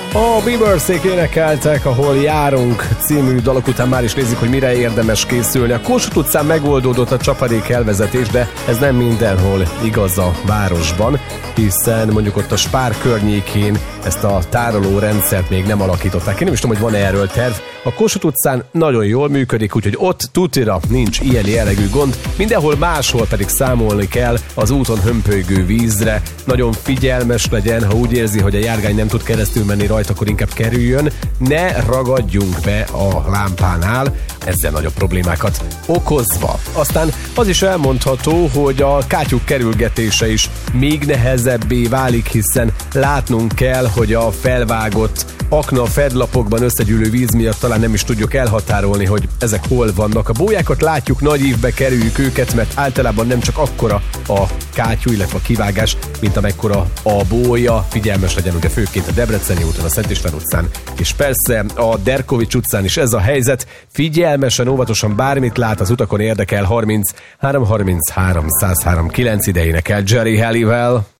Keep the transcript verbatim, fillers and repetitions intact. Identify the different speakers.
Speaker 1: A Biebersék énekeltek, Ahol járunk című dalok után már is nézzük, hogy mire érdemes készülni. A Kossuth utcán megoldódott a csapadék elvezetés, de ez nem mindenhol igaz a városban, hiszen mondjuk ott a Spár környékén ezt a tároló rendszert még nem alakították. Én nem is tudom, hogy van erről terv. A Kossuth utcán nagyon jól működik, úgyhogy ott tutira nincs ilyen jellegű gond, mindenhol máshol pedig számolni kell az úton hömpölygő vízre. Nagyon figyelmes legyen, ha úgy érzi, hogy a járgány nem tud keresztül menni rajta, akkor inkább kerüljön. Ne ragadjunk be a lámpánál, ezzel nagyobb problémákat okozva. Aztán az is elmondható, hogy a kátyúk kerülgetése is még nehezebbé válik, hiszen látnunk kell, hogy a felvágott akna fedlapokban összegyűlő víz miatt talán nem is tudjuk elhatárolni, hogy ezek hol vannak. A bójákat látjuk, nagy ívbe kerüljük őket, mert általában nem csak akkora a kátyú, illetve a kivágás, mint amekkora a bója. Figyelmes legyen ugye főként a Debreceni úton, a Szent István utcán, és persze a Derkovics utcán is ez a helyzet. Figyelmesen, óvatosan bármit lát, az utakon érdekel. Harminc három harminchárom száz három kilenc ide énekel Jerry Halliwell.